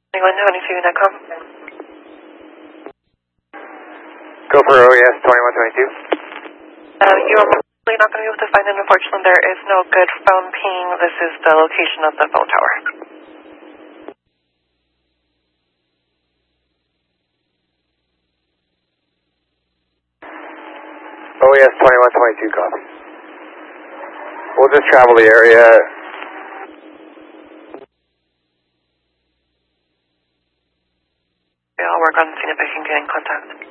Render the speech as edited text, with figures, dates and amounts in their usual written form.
Honeysuit.com. Go for OES 2122. You are probably not going to be able to find it. Unfortunately, there is no good phone ping. This is the location of the phone tower. OES 2122, copy. We'll just travel the area. Yeah, I'll work on seeing if I can get in contact.